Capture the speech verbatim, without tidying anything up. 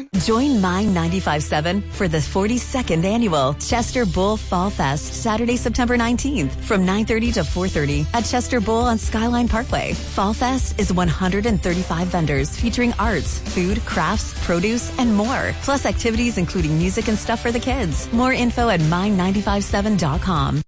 Join Mine ninety-five point seven for the forty-second annual Chester Bull Fall Fest, Saturday, September nineteenth from nine thirty to four thirty at Chester Bull on Skyline Parkway. Fall Fest is one hundred thirty-five vendors featuring arts, food, crafts, produce, and more. Plus activities including music and stuff for the kids. More info at mine nine five seven dot com.